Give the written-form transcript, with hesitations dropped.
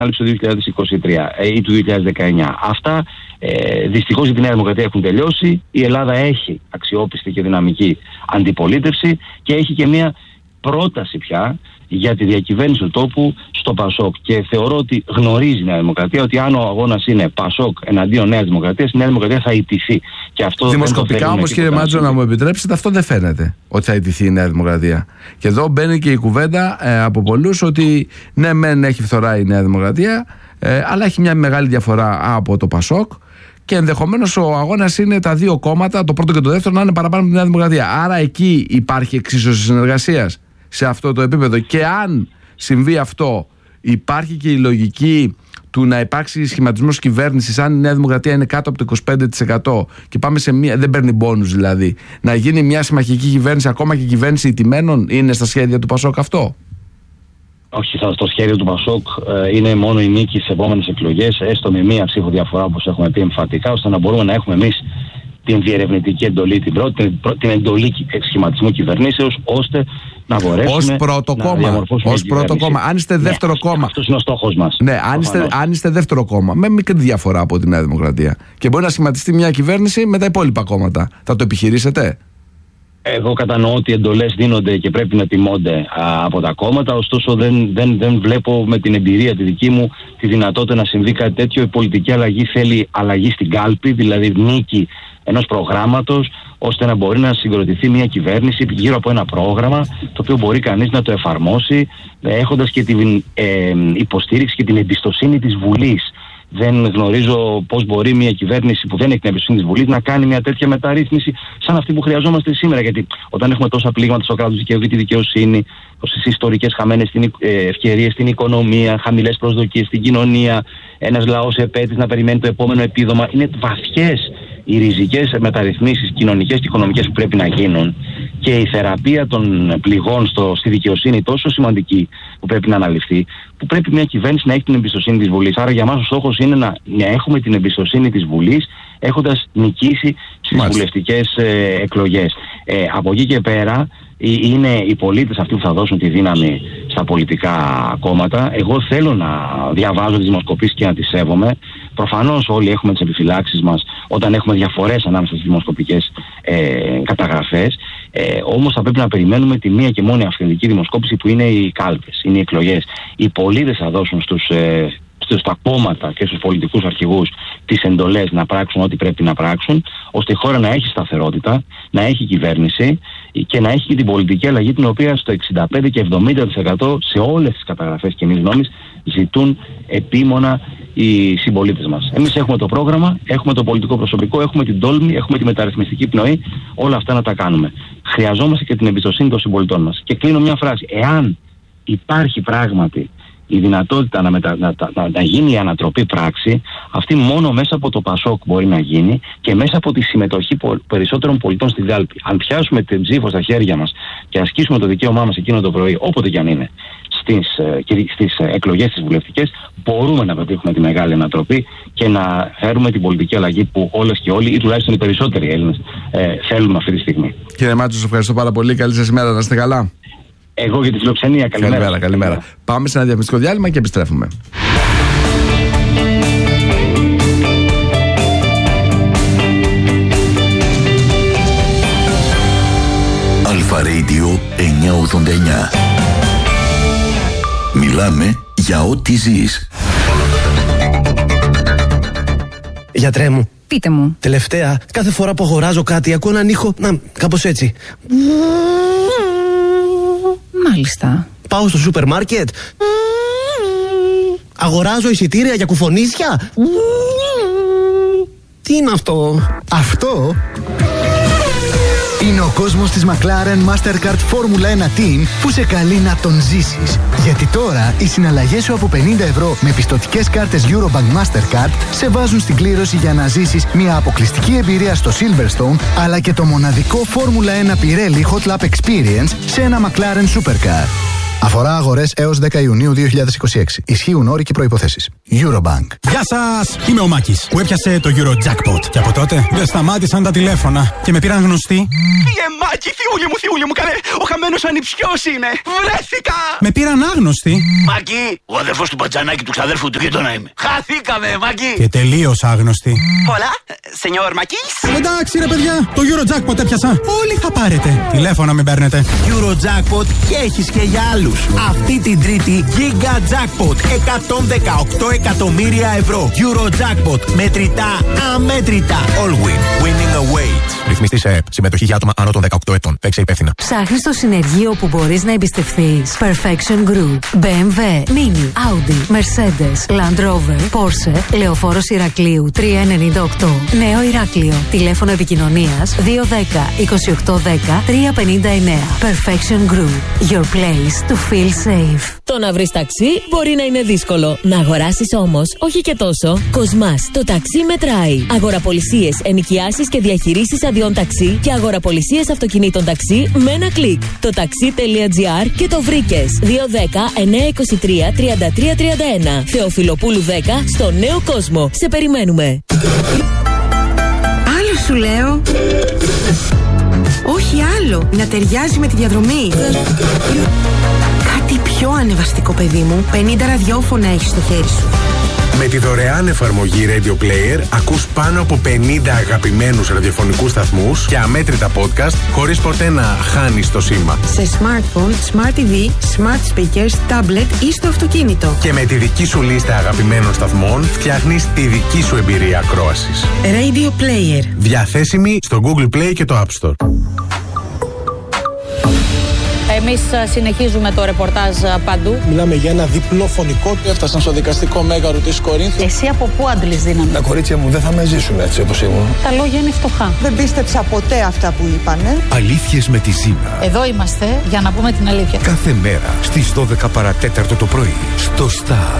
του 2023 ή του 2019. Αυτά δυστυχώς για τη Νέα Δημοκρατία έχουν τελειώσει. Η Ελλάδα έχει αξιόπιστη και δυναμική αντιπολίτευση και έχει και μια πρόταση πια για τη διακυβέρνηση του τόπου στο ΠΑΣΟΚ. Και θεωρώ ότι γνωρίζει η Νέα Δημοκρατία ότι αν ο αγώνας είναι ΠΑΣΟΚ εναντίον Νέας Δημοκρατίας, η Νέα Δημοκρατία θα ηττηθεί. Και αυτό δημοσκοπικά όμως, κύριε Μάτζο, να μου επιτρέψετε, αυτό δεν φαίνεται ότι θα ηττηθεί η Νέα Δημοκρατία. Και εδώ μπαίνει και η κουβέντα από πολλούς ότι ναι, μεν έχει φθορά η Νέα Δημοκρατία, αλλά έχει μια μεγάλη διαφορά από το ΠΑΣΟΚ. Και ενδεχομένως ο αγώνας είναι τα δύο κόμματα, το πρώτο και το δεύτερο, να είναι παραπάνω από τη Νέα Δημοκρατία. Άρα εκεί υπάρχει εξίσωση συνεργασίας σε αυτό το επίπεδο. Και αν συμβεί αυτό, υπάρχει και η λογική του να υπάρξει σχηματισμός κυβέρνησης, αν η Νέα Δημοκρατία είναι κάτω από το 25% και πάμε σε μία, δεν παίρνει μπόνους δηλαδή, να γίνει μια συμμαχική κυβέρνηση, ακόμα και κυβέρνηση ηττημένων, είναι στα σχέδια του ΠΑΣΟΚ αυτό? Όχι, στο σχέδιο του ΠΑΣΟΚ είναι μόνο η νίκη στις επόμενες εκλογές, έστω με μία ψήφο διαφορά, όπως έχουμε πει εμφατικά, ώστε να μπορούμε να έχουμε εμείς την διερευνητική εντολή, την εντολή σχηματισμού κυβερνήσεως, ώστε να μπορέσουμε ως πρώτο να κόμμα, διαμορφώσουμε ως πρώτο κόμμα. Αν είστε δεύτερο κόμμα. Αυτός είναι ο στόχος μας. Ναι, αν είστε δεύτερο κόμμα, με μικρή διαφορά από τη Νέα Δημοκρατία, και μπορεί να σχηματιστεί μια κυβέρνηση με τα υπόλοιπα κόμματα, θα το επιχειρήσετε? Εγώ κατανοώ ότι οι εντολές δίνονται και πρέπει να τιμώνται από τα κόμματα, ωστόσο δεν βλέπω με την εμπειρία τη δική μου τη δυνατότητα να συμβεί κάτι τέτοιο. Η πολιτική αλλαγή θέλει αλλαγή στην κάλπη, δηλαδή νίκη ενός προγράμματος, ώστε να μπορεί να συγκροτηθεί μια κυβέρνηση γύρω από ένα πρόγραμμα το οποίο μπορεί κανείς να το εφαρμόσει έχοντας και την υποστήριξη και την εμπιστοσύνη της Βουλής. Δεν γνωρίζω πώς μπορεί μια κυβέρνηση που δεν έχει την εμπιστοσύνη της Βουλής να κάνει μια τέτοια μεταρρύθμιση σαν αυτή που χρειαζόμαστε σήμερα. Γιατί όταν έχουμε τόσα πλήγματα στο κράτος δικαίου και τη δικαιοσύνη, τόσες ιστορικές χαμένες ευκαιρίες στην οικονομία, χαμηλές προσδοκίες στην κοινωνία, ένας λαός επέτης να περιμένει το επόμενο επίδομα, είναι βαθιές οι ριζικές μεταρρυθμίσεις κοινωνικές και οικονομικές που πρέπει να γίνουν, και η θεραπεία των πληγών στη δικαιοσύνη τόσο σημαντική που πρέπει να αναλυφθεί, που πρέπει μια κυβέρνηση να έχει την εμπιστοσύνη της Βουλής. Άρα για μας ο στόχος είναι να έχουμε την εμπιστοσύνη της Βουλής έχοντας νικήσει στις βουλευτικές εκλογές. Από εκεί και πέρα είναι οι πολίτες αυτοί που θα δώσουν τη δύναμη στα πολιτικά κόμματα. Εγώ θέλω να διαβάζω τις δημοσκοπήσεις και να τις σέβομαι. Προφανώς όλοι έχουμε τις επιφυλάξεις μας όταν έχουμε διαφορές ανάμεσα στις δημοσκοπικές καταγραφές. Όμως θα πρέπει να περιμένουμε τη μία και μόνη αυθεντική δημοσκόπηση που είναι οι κάλπες, είναι οι εκλογές. Οι πολίτες θα δώσουν στα κόμματα και στους πολιτικούς αρχηγούς τις εντολές να πράξουν ό,τι πρέπει να πράξουν, ώστε η χώρα να έχει σταθερότητα, να έχει κυβέρνηση και να έχει και την πολιτική αλλαγή, την οποία στο 65% και 70% σε όλες τις καταγραφές κοινής γνώμης ζητούν επίμονα οι συμπολίτες μας. Εμείς έχουμε το πρόγραμμα, έχουμε το πολιτικό προσωπικό, έχουμε την τόλμη, έχουμε τη μεταρρυθμιστική πνοή, όλα αυτά να τα κάνουμε. Χρειαζόμαστε και την εμπιστοσύνη των συμπολιτών μας. Και κλείνω μια φράση. Εάν υπάρχει πράγματι η δυνατότητα να γίνει η ανατροπή πράξη, αυτή μόνο μέσα από το ΠΑΣΟΚ μπορεί να γίνει και μέσα από τη συμμετοχή περισσότερων πολιτών στην κάλπη. Αν πιάσουμε την ψήφο στα χέρια μας και ασκήσουμε το δικαίωμά μας εκείνο το πρωί, όποτε και αν είναι, στις εκλογές τις βουλευτικές, μπορούμε να πετύχουμε τη μεγάλη ανατροπή και να φέρουμε την πολιτική αλλαγή που όλες και όλοι, ή τουλάχιστον οι περισσότεροι Έλληνες, θέλουμε αυτή τη στιγμή. Κύριε Μάτσο, σας ευχαριστώ πάρα πολύ. Καλή σας ημέρα, να είστε καλά. Εγώ για τη φιλοξενία. Καλημέρα. Καλημέρα. Πάμε σε ένα διαφημιστικό διάλειμμα και επιστρέφουμε. Αλφα Radio 989. Μιλάμε για ό,τι ζεις. Γιατρέ μου. Πείτε μου. Τελευταία, κάθε φορά που αγοράζω κάτι ακούω έναν ήχο, κάπως έτσι. Μάλιστα. Πάω στο σούπερ μάρκετ. Αγοράζω εισιτήρια για κουφονίσια. Τι είναι αυτό? Αυτό είναι ο κόσμος της McLaren Mastercard Formula 1 Team που σε καλεί να τον ζήσεις. Γιατί τώρα οι συναλλαγές σου από 50 ευρώ με πιστωτικές κάρτες Eurobank Mastercard σε βάζουν στην κλήρωση για να ζήσεις μια αποκλειστική εμπειρία στο Silverstone, αλλά και το μοναδικό Formula 1 Pirelli Hot Lap Experience σε ένα McLaren Supercar. Αφορά αγορές έως 10 Ιουνίου 2026. Ισχύουν όροι και προϋποθέσεις. Eurobank. Γεια σας! Είμαι ο Μάκης που έπιασε το Eurojackpot. Και από τότε δεν σταμάτησαν τα τηλέφωνα και με πήραν γνωστοί. Μάκη, θειούλη μου, καλέ! Ο χαμένος ανιψιός είναι! Βρέθηκα! Με πήραν άγνωστοι. Μάκη, ο αδερφός του Πατζανάκη του ξαδέρφου του γείτονα είμαι. Χαθήκαμε, Μάκη! Και τελείως άγνωστοι. Hola, señor Μακής. Εντάξει ρε παιδιά, το Eurojackpot έπιασα. Όλοι θα πάρετε. Τηλέφωνα μην παίρνετε. Eurojackpot και έχεις και για άλλους. Αυτή την Τρίτη Giga Jackpot 118 εκατομμύρια ευρώ. Eurojackpot. Μετρητά, αμέτρητα. All win. Winning awaits. Ρυθμιστή σε ΕΠ. Συμμετοχή για άτομα άνω των 18 ετών. Παίξε υπεύθυνα. Ψάχνεις το συνεργείο που μπορείς να εμπιστευθείς. Perfection Group. BMW, Mini, Audi, Mercedes, Land Rover, Porsche, Λεωφόρος Ηρακλείου 398. Νέο Ηράκλειο. Τηλέφωνο επικοινωνίας 210 2810 359. Perfection Group. Your place to feel safe. Το να βρεις ταξί μπορεί να είναι δύσκολο. Να αγοράσεις όμως όχι και τόσο. Κοσμάς. Το ταξί μετράει. Αγοραπολισίες, ενοικιάσεις και διαχειρήσεις αδειών ταξί και αγοραπολισίες αυτοκινήτων ταξί με ένα κλικ. Το taxi.gr και το βρήκες. 210-923-3331. Θεοφιλοπούλου 10 στο Νέο Κόσμο. Σε περιμένουμε. Άλλο σου λέω. Όχι άλλο. Να ταιριάζει με τη διαδρομή. Κάτι πιο ανεβαστικό, παιδί μου. 50 ραδιόφωνα έχεις στο χέρι σου. Με τη δωρεάν εφαρμογή Radio Player ακούς πάνω από 50 αγαπημένους ραδιοφωνικούς σταθμούς και αμέτρητα podcast χωρίς ποτέ να χάνεις το σήμα. Σε smartphone, smart TV, smart speakers, tablet ή στο αυτοκίνητο. Και με τη δική σου λίστα αγαπημένων σταθμών φτιάχνεις τη δική σου εμπειρία ακρόασης. Radio Player. Διαθέσιμη στο Google Play και το App Store. Εμείς συνεχίζουμε το ρεπορτάζ παντού. Μιλάμε για ένα διπλό φωνικό. Έφτασαν στο δικαστικό μέγαρο της Κορίνθου. Εσύ από πού αντλείς δύναμη? Τα κορίτσια μου δεν θα με ζήσουν έτσι όπως ήμουν. Τα λόγια είναι φτωχά. Δεν πίστεψα ποτέ αυτά που είπανε. Αλήθειες με τη Ζήνα. Εδώ είμαστε για να πούμε την αλήθεια. Κάθε μέρα στις 12 παρατέταρτο το πρωί στο Star.